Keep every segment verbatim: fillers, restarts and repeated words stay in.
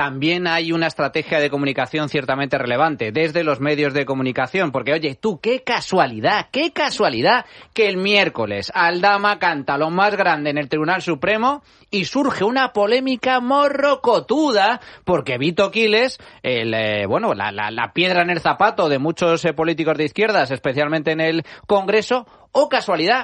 también hay una estrategia de comunicación ciertamente relevante desde los medios de comunicación, porque oye, tú, qué casualidad, qué casualidad que el miércoles Aldama canta lo más grande en el Tribunal Supremo y surge una polémica morrocotuda porque Vito Quiles, el, eh, bueno, la, la, la piedra en el zapato de muchos eh, políticos de izquierdas, especialmente en el Congreso, o casualidad,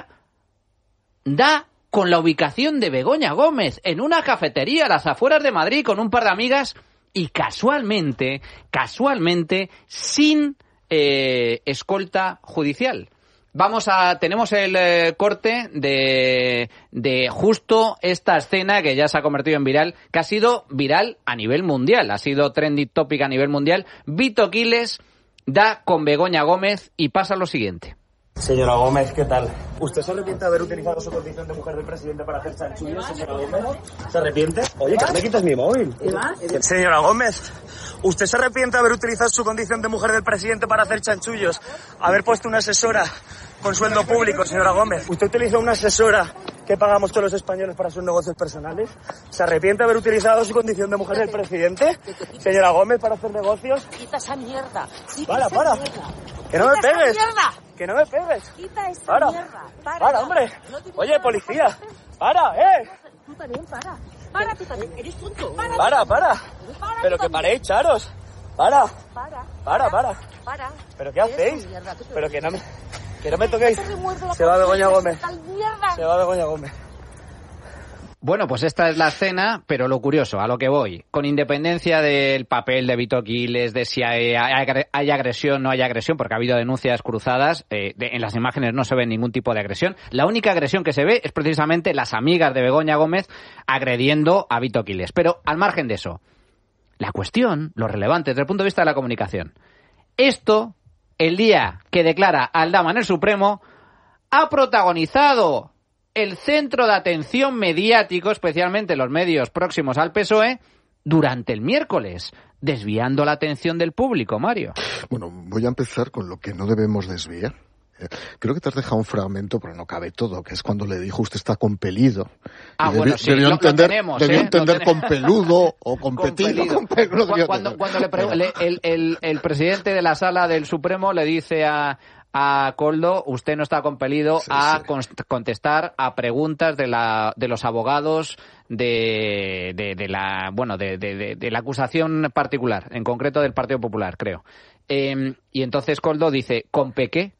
da con la ubicación de Begoña Gómez en una cafetería a las afueras de Madrid con un par de amigas y casualmente, casualmente, sin eh, escolta judicial. Vamos a, tenemos el eh, corte de, de justo esta escena que ya se ha convertido en viral, que ha sido viral a nivel mundial, ha sido trending topic a nivel mundial. Vito Quiles da con Begoña Gómez y pasa lo siguiente. Señora Gómez, ¿qué tal? ¿Usted se arrepiente de haber utilizado su condición de mujer del presidente para hacer chanchullos, señora Gómez? ¿Se arrepiente? Oye, que no me quites mi móvil. ¿Qué va? Señora Gómez, ¿usted se arrepiente de haber utilizado su condición de mujer del presidente para hacer chanchullos? Haber puesto una asesora con sueldo público, señora Gómez. ¿Usted utilizó una asesora que pagamos todos los españoles para sus negocios personales? ¿Se arrepiente de haber utilizado su condición de mujer del presidente, señora Gómez, para hacer negocios? Quita esa mierda. Para, para. Que no me pegues. Que no me pegues. Quita esa para. mierda. Para, para, hombre. No Oye, policía. Para, eh. Tú también, para. Para, tú también. Eres tonto. Para, para. para. para Pero que paréis, charos. Para. Para. Para, para. Para. ¿Pero qué hacéis? Pero que no me... Que no me toquéis. Se va Begoña Gómez. Se va Begoña Gómez. Bueno, pues esta es la escena, pero lo curioso, a lo que voy, con independencia del papel de Vito Quiles, de si hay, hay, hay agresión o no hay agresión, porque ha habido denuncias cruzadas, eh, de, en las imágenes no se ve ningún tipo de agresión. La única agresión que se ve es precisamente las amigas de Begoña Gómez agrediendo a Vito Quiles. Pero al margen de eso, la cuestión, lo relevante desde el punto de vista de la comunicación, esto, el día que declara Aldama en el Supremo, ha protagonizado el centro de atención mediático, especialmente los medios próximos al P S O E, durante el miércoles, desviando la atención del público, Mario. Bueno, voy a empezar con lo que no debemos desviar. Creo que te has dejado un fragmento, pero no cabe todo, que es cuando le dijo usted está compelido. Ah, debió, bueno, sí, debió lo, entender, lo tenemos, debió ¿eh? entender con peludo o competido. Con con cuando, cuando, cuando le pre- le, el, el, el presidente de la Sala del Supremo le dice a, a Koldo, usted no está compelido sí, a sí. contestar a preguntas de la de los abogados de, de, de la bueno de, de, de, de la acusación particular, en concreto del Partido Popular, creo. Eh, y entonces Koldo dice, ¿con qué?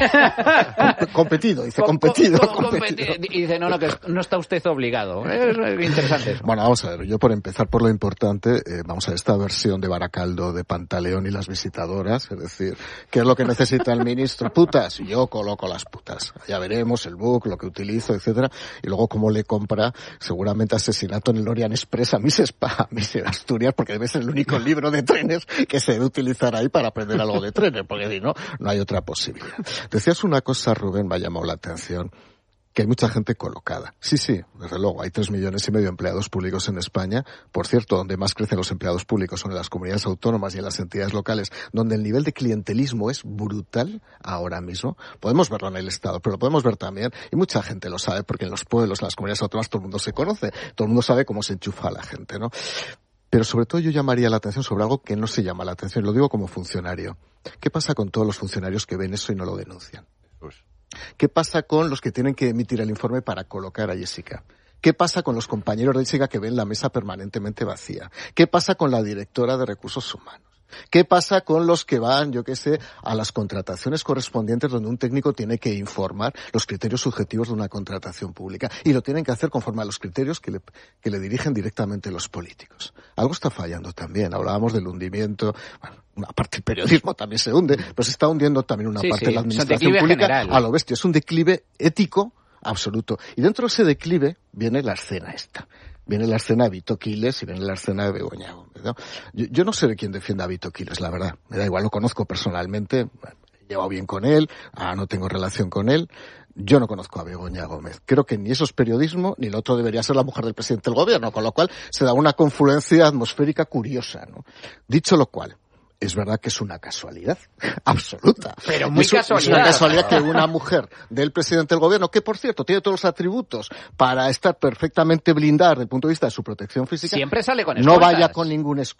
competido, dice, competido, con, con, competido. Y dice, no, no, que no está usted obligado. Es interesante eso. Bueno, vamos a ver, yo por empezar por lo importante, eh, vamos a ver esta versión de Baracaldo de Pantaleón y las visitadoras, es decir, ¿qué es lo que necesita el ministro? Putas, y yo coloco las putas. Ya veremos el book, lo que utilizo, etcétera, y luego cómo le compra, seguramente asesinato en el Orient Express a mis Spa, a mis Asturias, porque debe ser el único libro de trenes que se debe utilizar ahí para aprender algo de trenes, porque si no, no hay otra posibilidad. Decías una cosa, Rubén, me ha llamado la atención, que hay mucha gente colocada. Sí, sí, desde luego, hay tres millones y medio de empleados públicos en España. Por cierto, donde más crecen los empleados públicos son en las comunidades autónomas y en las entidades locales, donde el nivel de clientelismo es brutal ahora mismo. Podemos verlo en el Estado, pero lo podemos ver también, y mucha gente lo sabe, porque en los pueblos, en las comunidades autónomas, todo el mundo se conoce, todo el mundo sabe cómo se enchufa a la gente, ¿no? Pero sobre todo yo llamaría la atención sobre algo que no se llama la atención, y lo digo como funcionario. ¿Qué pasa con todos los funcionarios que ven eso y no lo denuncian? ¿Qué pasa con los que tienen que emitir el informe para colocar a Jessica? ¿Qué pasa con los compañeros de Jessica que ven la mesa permanentemente vacía? ¿Qué pasa con la directora de Recursos Humanos? ¿Qué pasa con los que van, yo qué sé, a las contrataciones correspondientes donde un técnico tiene que informar los criterios subjetivos de una contratación pública? Y lo tienen que hacer conforme a los criterios que le, que le dirigen directamente los políticos. Algo está fallando también. Hablábamos del hundimiento. Bueno, una parte del periodismo también se hunde, pero se está hundiendo también una sí, parte sí. de la administración pública general. A lo bestia. Es un declive ético absoluto. Y dentro de ese declive viene la escena esta. Viene la escena de Vito Quiles y viene la escena de Begoña Gómez, ¿no? Yo, yo no sé de quién defiende a Vito Quiles, la verdad. Me da igual, lo conozco personalmente. Bueno, he llevado bien con él, ah, no tengo relación con él. Yo no conozco a Begoña Gómez. Creo que ni eso es periodismo, ni el otro debería ser la mujer del presidente del gobierno, con lo cual se da una confluencia atmosférica curiosa, ¿no? Dicho lo cual, es verdad que es una casualidad absoluta. Pero muy es, un, casualidad. Es una casualidad que una mujer del presidente del gobierno, que por cierto tiene todos los atributos para estar perfectamente blindada desde el punto de vista de su protección física, siempre sale con no escoltas. vaya con ningún